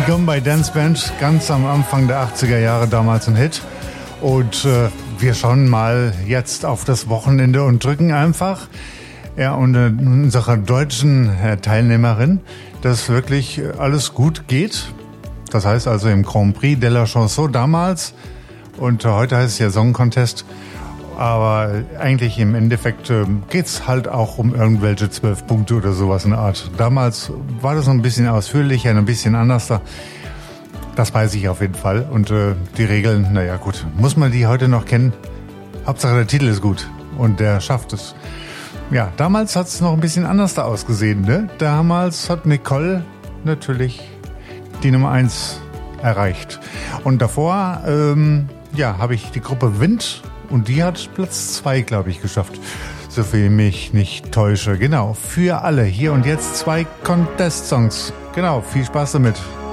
Gombay Dance Band, ganz am Anfang der 80er Jahre, damals ein Hit. Und wir schauen mal jetzt auf das Wochenende und drücken einfach und unserer deutschen Teilnehmerin, dass wirklich alles gut geht. Das heißt also im Grand Prix de la Chanson damals und heute heißt es ja Song Contest. Aber eigentlich im Endeffekt geht's halt auch um irgendwelche 12 Punkte oder sowas in der Art. Damals war das noch ein bisschen ausführlicher, ein bisschen anders da. Das weiß ich auf jeden Fall. Und die Regeln, naja gut, muss man die heute noch kennen? Hauptsache der Titel ist gut und der schafft es. Ja, damals hat's noch ein bisschen anders da ausgesehen, ne? Damals hat Nicole natürlich die Nummer 1 erreicht. Und davor, habe ich die Gruppe Wind. Und die hat Platz 2, glaube ich, geschafft. So viel ich mich nicht täusche. Genau, für alle. Hier und jetzt 2 Contest-Songs. Genau, viel Spaß damit.